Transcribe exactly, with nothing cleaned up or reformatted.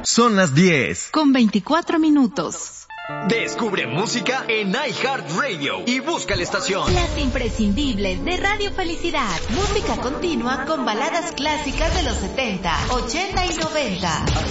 Son las diez. Con veinticuatro minutos. Descubre música en iHeartRadio y busca la estación. Las imprescindibles de Radio Felicidad. Música continua con baladas clásicas de los setenta, ochenta y noventa.